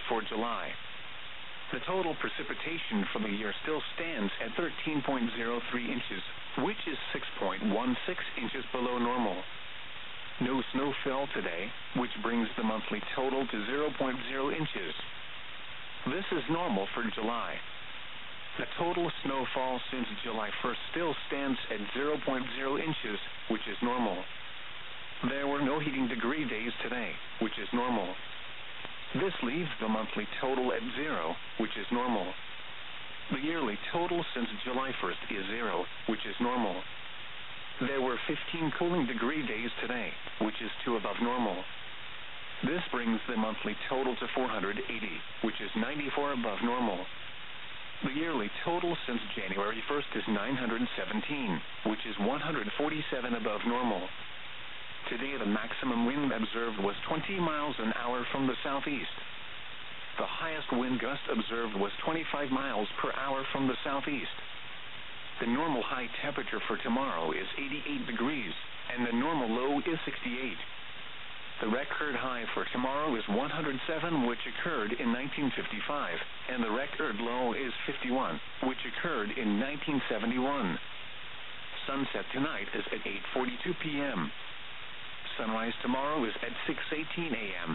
for July. The total precipitation for the year still stands at 13.03 inches, which is 6.16 inches below normal. No snow fell today, which brings the monthly total to 0.0 inches. This is normal for July. The total snowfall since July 1st still stands at 0.0 inches, which is normal. There were no heating degree days today, which is normal. This leaves the monthly total at 0, which is normal. The yearly total since July 1st is 0, which is normal. There were 15 cooling degree days today, which is 2 above normal. This brings the monthly total to 480, which is 94 above normal. The yearly total since January 1st is 917, which is 147 above normal. Today the maximum wind observed was 20 miles an hour from the southeast. The highest wind gust observed was 25 miles per hour from the southeast. The normal high temperature for tomorrow is 88 degrees, and the normal low is 68. The record high for tomorrow is 107, which occurred in 1955, and the record low is 51, which occurred in 1971. Sunset tonight is at 8:42 p.m. Sunrise tomorrow is at 6:18 a.m.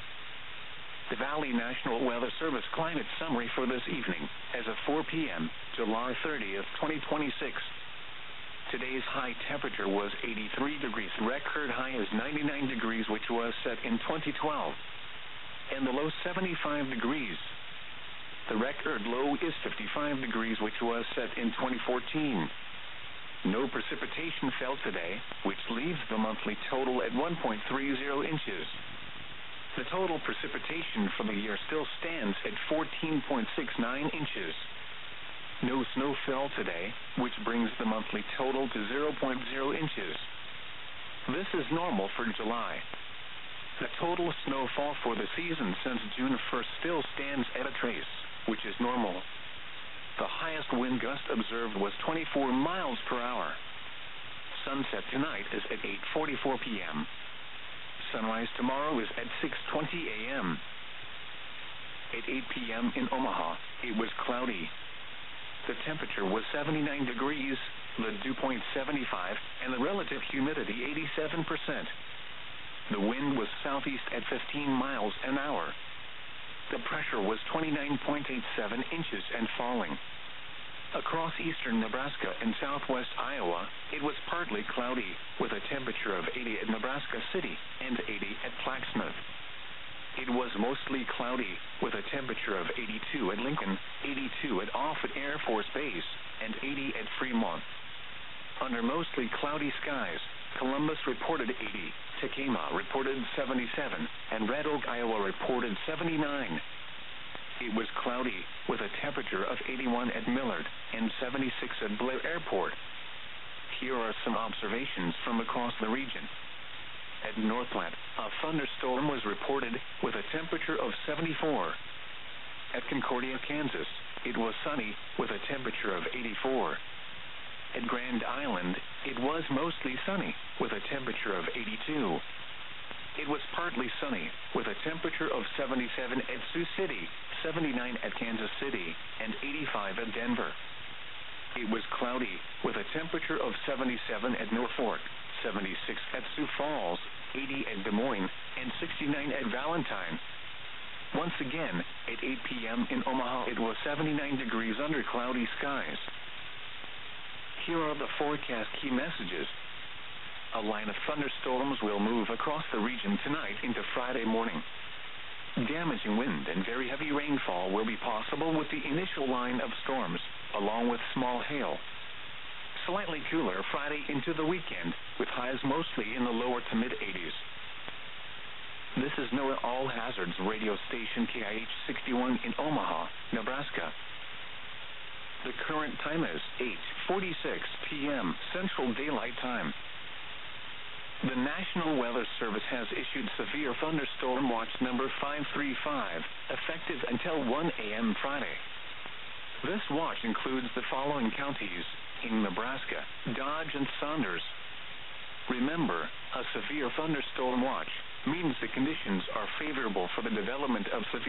The Valley National Weather Service climate summary for this evening, as of 4 p.m., July 30th, 2026. Today's high temperature was 83 degrees. Record high is 99 degrees, which was set in 2012. And the low 75 degrees. The record low is 55 degrees, which was set in 2014. No precipitation fell today, which leaves the monthly total at 1.30 inches. The total precipitation for the year still stands at 14.69 inches. No snow fell today, which brings the monthly total to 0.0 inches. This is normal for July. The total snowfall for the season since June 1st still stands at a trace, which is normal. The highest wind gust observed was 24 miles per hour. Sunset tonight is at 8:44 p.m. Sunrise tomorrow is at 6:20 a.m. At 8 p.m. in Omaha, it was cloudy. The temperature was 79 degrees, the dew point 75, and the relative humidity 87%. The wind was southeast at 15 miles an hour. The pressure was 29.87 inches and falling. Across eastern Nebraska and southwest Iowa, it was partly cloudy, with a temperature of 80 at Nebraska City and 80 at Plaxmouth. It was mostly cloudy, with a temperature of 82 at Lincoln, 82 at Offutt Air Force Base, and 80 at Fremont. Under mostly cloudy skies, Columbus reported 80, Tacoma reported 77, and Red Oak, Iowa reported 79. It was cloudy, with a temperature of 81 at Millard and 76 at Blair Airport. Here are some observations from across the region. At North Platte, a thunderstorm was reported, with a temperature of 74. At Concordia, Kansas, it was sunny, with a temperature of 84. At Grand Island, it was mostly sunny, with a temperature of 82. It was partly sunny, with a temperature of 77 at Sioux City, 79 at Kansas City, and 85 at Denver. It was cloudy, with a temperature of 77 at Norfolk, 76 at Sioux Falls, 80 at Des Moines, and 69 at Valentine. Once again, at 8 p.m. in Omaha, it was 79 degrees under cloudy skies. Here are the forecast key messages. A line of thunderstorms will move across the region tonight into Friday morning. Damaging wind and very heavy rainfall will be possible with the initial line of storms, along with small hail. Slightly cooler Friday into the weekend, with highs mostly in the lower to mid-80s. This is NOAA All Hazards radio station KIH 61 in Omaha, Nebraska. The current time is 8:46 p.m. Central Daylight Time. The National Weather Service has issued Severe Thunderstorm Watch number 535, effective until 1 a.m. Friday. This watch includes the following counties in Nebraska: Dodge and Saunders. Remember, a severe thunderstorm watch means the conditions are favorable for the development of severe